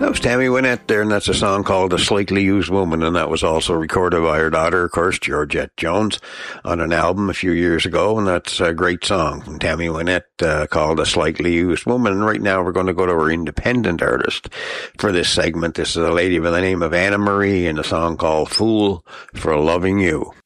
That was Tammy Wynette there, and that's a song called A Slightly Used Woman, and that was also recorded by her daughter, of course, Georgette Jones, on an album a few years ago, and that's a great song from Tammy Wynette called A Slightly Used Woman. And right now we're going to go to our independent artist for this segment. This is a lady by the name of Anna Marie, and a song called Fool for Loving You.